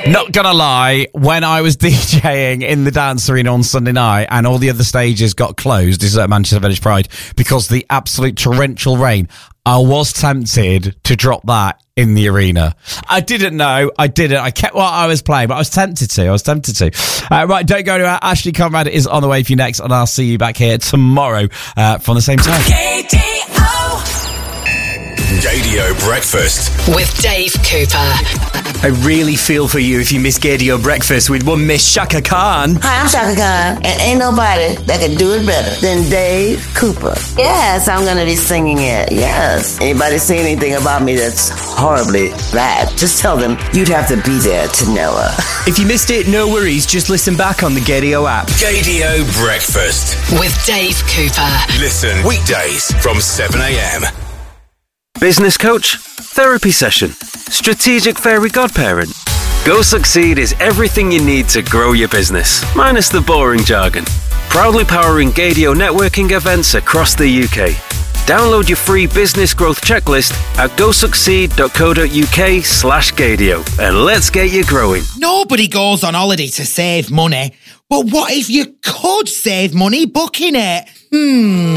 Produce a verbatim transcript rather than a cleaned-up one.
Not gonna lie, when I was DJing in the dance arena on Sunday night and all the other stages got closed, this is at Manchester Village Pride, because of the absolute torrential rain, I was tempted to drop that in the arena. I didn't know. I didn't. I kept what I was playing, but I was tempted to. I was tempted to. Uh, right, don't go anywhere. Ashley Conrad is on the way for you next, and I'll see you back here tomorrow uh, from the same time. K D O. Gaydio Breakfast With Dave Cooper. I really feel for you if you miss Gaydio Breakfast with one Miss Shaka Khan. Hi, I'm Shaka Khan, and ain't nobody that can do it better than Dave Cooper. Yes, I'm gonna be singing it. Yes. Anybody say anything about me that's horribly bad, just tell them you'd have to be there to know her. If you missed it, no worries. Just listen back on the Gaydio app. Gaydio Breakfast With Dave Cooper. Listen weekdays from seven a.m. Business coach? Therapy session? Strategic fairy godparent? Go Succeed is everything you need to grow your business, minus the boring jargon. Proudly powering Gaydio networking events across the U K. Download your free business growth checklist at gosucceed.co.uk slash Gaydio and let's get you growing. Nobody goes on holiday to save money, but what if you could save money booking it? Hmm.